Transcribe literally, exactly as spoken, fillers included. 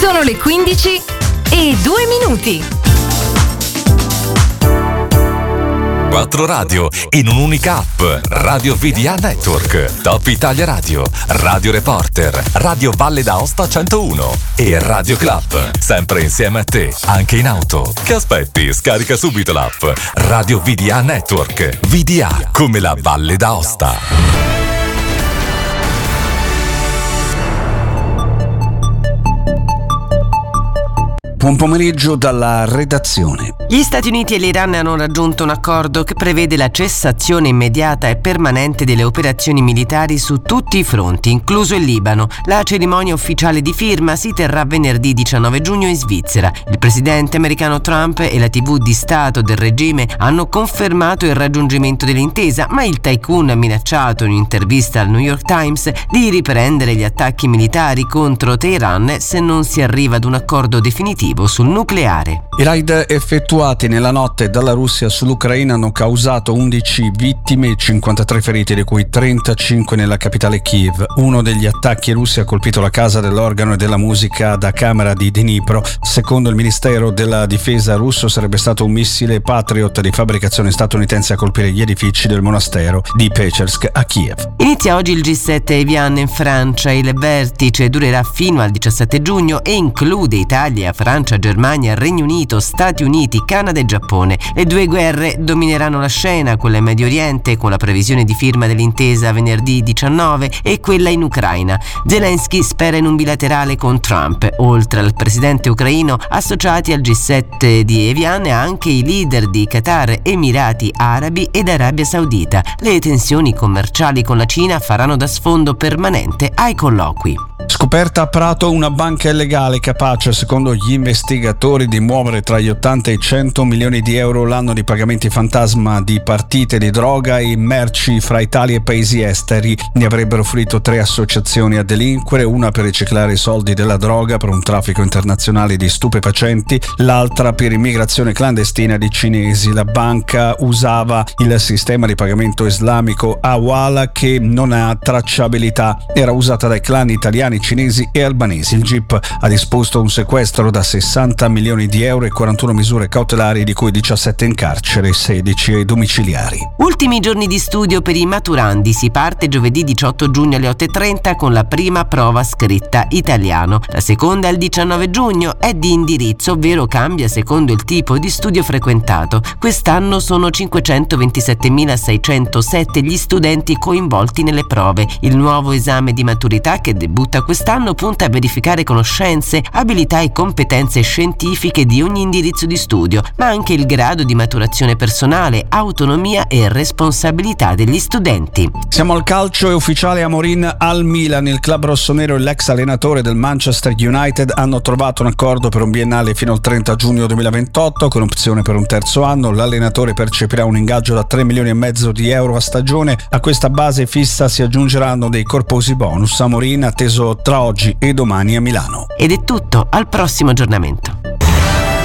Sono le quindici e due minuti. Quattro radio in un'unica app. Radio V D A Network, Top Italia Radio, Radio Reporter, Radio Valle d'Aosta centouno e Radio Club. Sempre insieme a te, anche in auto. Che aspetti? Scarica subito l'app. Radio V D A Network. V D A come la Valle d'Aosta. Buon pomeriggio dalla redazione. Gli Stati Uniti e l'Iran hanno raggiunto un accordo che prevede la cessazione immediata e permanente delle operazioni militari su tutti i fronti, incluso il Libano. La cerimonia ufficiale di firma si terrà venerdì diciannove giugno in Svizzera. Il presidente americano Trump e la tivù di Stato del regime hanno confermato il raggiungimento dell'intesa, ma il tycoon ha minacciato in un'intervista al New York Times di riprendere gli attacchi militari contro Teheran se non si arriva ad un accordo definitivo sul nucleare. I raid effettuati nella notte dalla Russia sull'Ucraina hanno causato undici vittime e cinquantatré feriti, di cui trentacinque nella capitale Kiev. Uno degli attacchi russi ha colpito la casa dell'organo e della musica da camera di Dnipro. Secondo il Ministero della Difesa russo sarebbe stato un missile Patriot di fabbricazione statunitense a colpire gli edifici del monastero di Pechersk a Kiev. Inizia oggi il G sette Evian in Francia. Il vertice durerà fino al diciassette giugno e include Italia, Francia, Germania, Regno Unito, Stati Uniti, Canada e Giappone. Le due guerre domineranno la scena, quella in Medio Oriente con la previsione di firma dell'intesa venerdì diciannove e quella in Ucraina. Zelensky spera in un bilaterale con Trump. Oltre al presidente ucraino, associati al G sette di Evian anche i leader di Qatar, Emirati Arabi ed Arabia Saudita. Le tensioni commerciali con la Cina faranno da sfondo permanente ai colloqui. Scoperta a Prato una banca illegale capace, secondo gli investigatori, di muovere tra gli ottanta e i cento milioni di euro l'anno di pagamenti fantasma di partite di droga e merci fra Italia e paesi esteri. Ne avrebbero fruito tre associazioni a delinquere, una per riciclare i soldi della droga per un traffico internazionale di stupefacenti, l'altra per immigrazione clandestina di cinesi. La banca usava il sistema di pagamento islamico Hawala, che non ha tracciabilità. Era usata dai clan italiani, cinesi e albanesi. Il G I P ha disposto un sequestro da sessanta milioni di euro e quarantuno misure cautelari, di cui diciassette in carcere e sedici ai domiciliari. Ultimi giorni di studio per i maturandi. Si parte giovedì diciotto giugno alle otto e trenta con la prima prova scritta italiano. La seconda il diciannove giugno è di indirizzo, ovvero cambia secondo il tipo di studio frequentato. Quest'anno sono cinquecentoventisettemilaseicentosette gli studenti coinvolti nelle prove. Il nuovo esame di maturità, che debutta quest'anno, punta a verificare conoscenze, abilità e competenze scientifiche di ogni indirizzo di studio, ma anche il grado di maturazione personale, autonomia e responsabilità degli studenti. Siamo al calcio. È ufficiale: Amorim al Milan. Il club rossonero e l'ex allenatore del Manchester United hanno trovato un accordo per un biennale fino al trenta giugno duemilaventotto, con opzione per un terzo anno. L'allenatore percepirà un ingaggio da tre milioni e mezzo di euro a stagione. A questa base fissa si aggiungeranno dei corposi bonus. Amorim atteso tra oggi e domani a Milano. Ed è tutto, al prossimo aggiornamento.